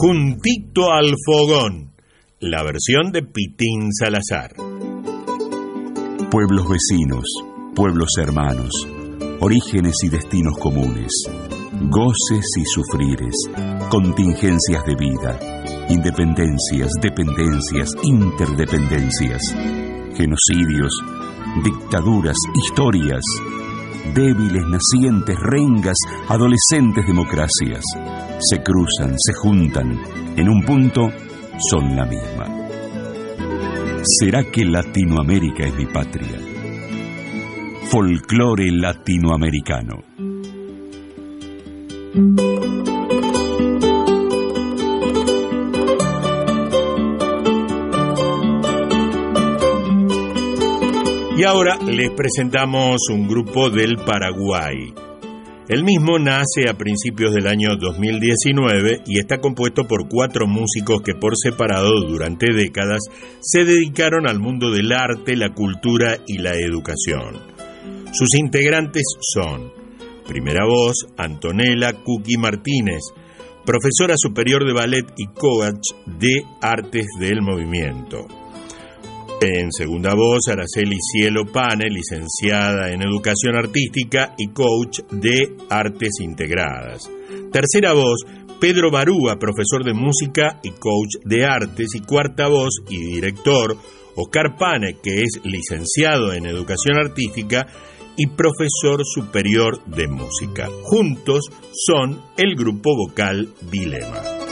Juntito al fogón, la versión de Pitín Salazar. Pueblos vecinos, pueblos hermanos, orígenes y destinos comunes, goces y sufrires, contingencias de vida, independencias, dependencias, interdependencias, genocidios, dictaduras, historias, débiles, nacientes, rengas, adolescentes democracias, se cruzan, se juntan, en un punto son la misma. ¿Será que Latinoamérica es mi patria? Folclore latinoamericano. Y ahora les presentamos un grupo del Paraguay. El mismo nace a principios del año 2019 y está compuesto por 4 músicos que por separado durante décadas se dedicaron al mundo del arte, la cultura y la educación. Sus integrantes son: primera voz, Antonella Cookie Martínez, profesora superior de ballet y coach de artes del movimiento. En segunda voz, Araceli Cielo Pane, licenciada en Educación Artística y coach de Artes Integradas. Tercera voz, Pedro Barúa, profesor de música y coach de artes. Y cuarta voz y director, Oscar Pane, que es licenciado en Educación Artística y profesor superior de música. Juntos son el grupo vocal Dilema.